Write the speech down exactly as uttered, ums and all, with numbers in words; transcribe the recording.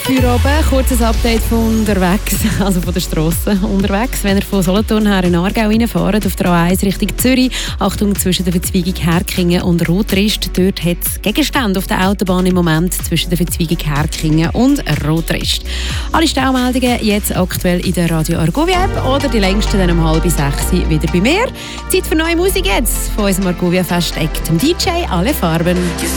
Feierabend, kurzes Update von unterwegs, also von der Strasse unterwegs. Wenn ihr von Solothurn her in Aargau reinfahrt, auf der A eins Richtung Zürich, Achtung zwischen der Verzweigung Herkingen und Rotrist, dort hat es Gegenstände auf der Autobahn im Moment zwischen der Verzweigung Herkingen und Rotrist. Alle Staumeldungen jetzt aktuell in der Radio Argovia App oder die längsten dann um halb sechs wieder bei mir. Zeit für neue Musik jetzt von unserem Argovia Fest-Act, dem D J Alle Farben.